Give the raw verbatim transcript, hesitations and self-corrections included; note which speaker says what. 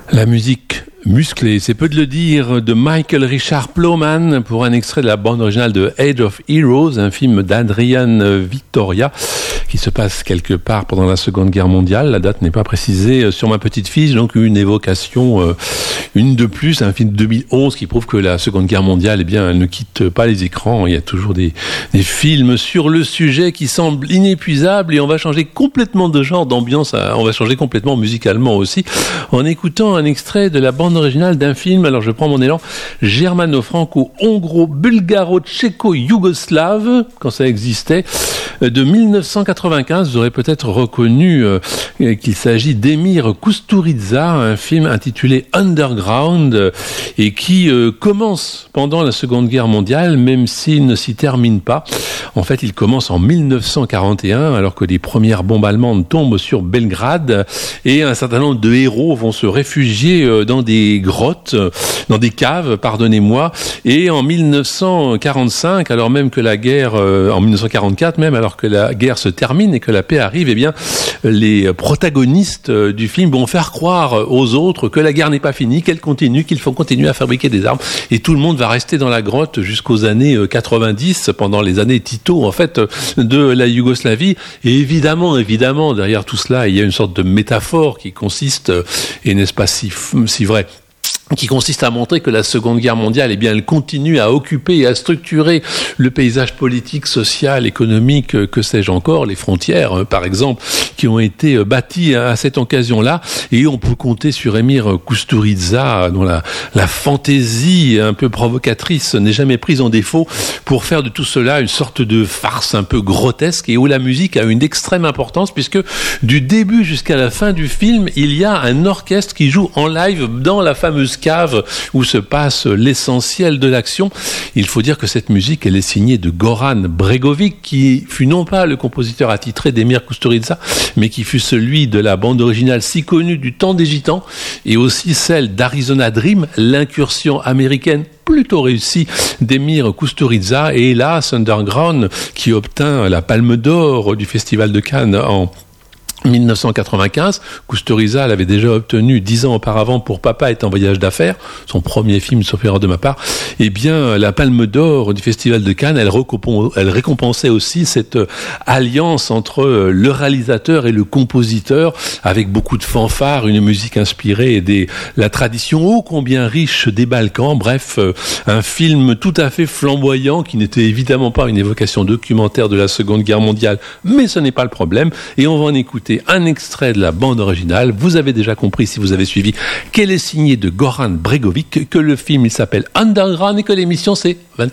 Speaker 1: La musique musclée, c'est peu de le dire, de Michael Richard Plowman pour un extrait de la bande originale de Age of Heroes, un film d'Adrian Victoria qui se passe quelque part pendant la Seconde Guerre mondiale. La date n'est pas précisée sur ma petite fiche, donc une évocation, euh, une de plus, un film de deux mille onze qui prouve que la Seconde Guerre mondiale, eh bien, elle ne quitte pas les écrans. Il y a toujours des, des films sur le sujet qui semblent inépuisables et on va changer complètement de genre, d'ambiance, on va changer complètement musicalement aussi en écoutant un extrait de la bande originale d'un film, alors je prends mon élan, germano-franco-hongro-bulgaro-tchéco-yougoslave, quand ça existait, de dix-neuf cent quatre-vingt-quinze. Vous aurez peut-être reconnu euh, qu'il s'agit d'Emir Kusturica, un film intitulé Underground, euh, et qui euh, commence pendant la Seconde Guerre mondiale, même s'il ne s'y termine pas. En fait, il commence en dix-neuf cent quarante et un, alors que les premières bombes allemandes tombent sur Belgrade, et un certain nombre de héros vont se réfugier euh, dans des grottes, euh, dans des caves, pardonnez-moi, et en dix-neuf cent quarante-cinq, alors même que la guerre, euh, en dix-neuf cent quarante-quatre même, alors que la guerre se termine et que la paix arrive, eh bien, les protagonistes du film vont faire croire aux autres que la guerre n'est pas finie, qu'elle continue, qu'il faut continuer à fabriquer des armes, et tout le monde va rester dans la grotte jusqu'aux années quatre-vingt-dix, pendant les années Tito, en fait, de la Yougoslavie. Et évidemment, évidemment, derrière tout cela, il y a une sorte de métaphore qui consiste, et n'est-ce pas si, si vrai, qui consiste à montrer que la Seconde Guerre mondiale, eh bien, elle continue à occuper et à structurer le paysage politique, social, économique, que sais-je encore, les frontières, par exemple, qui ont été bâties à cette occasion-là. Et on peut compter sur Emir Kusturica, dont la, la fantaisie un peu provocatrice n'est jamais prise en défaut, pour faire de tout cela une sorte de farce un peu grotesque, et où la musique a une extrême importance, puisque du début jusqu'à la fin du film, il y a un orchestre qui joue en live dans la fameuse cave où se passe l'essentiel de l'action. Il faut dire que cette musique, elle est signée de Goran Bregovic, qui fut non pas le compositeur attitré d'Emir Kusturica, mais qui fut celui de la bande originale si connue du Temps des Gitans, et aussi celle d'Arizona Dream, l'incursion américaine plutôt réussie d'Emir Kusturica, et hélas, Underground, qui obtint la Palme d'Or du Festival de Cannes en dix-neuf cent quatre-vingt-quinze. Kusturica l'avait déjà obtenu dix ans auparavant pour Papa est en voyage d'affaires, son premier film, sauf erreur de ma part. Eh bien, la Palme d'Or du Festival de Cannes, elle, récompensait, elle récompensait aussi cette alliance entre le réalisateur et le compositeur, avec beaucoup de fanfares, une musique inspirée des la tradition ô combien riche des Balkans. Bref, un film tout à fait flamboyant qui n'était évidemment pas une évocation documentaire de la Seconde Guerre mondiale, mais ce n'est pas le problème. Et on va en écouter un extrait de la bande originale. Vous avez déjà compris, si vous avez suivi, qu'elle est signée de Goran Bregovic, que le film il s'appelle Underground et que l'émission c'est vingt-quatre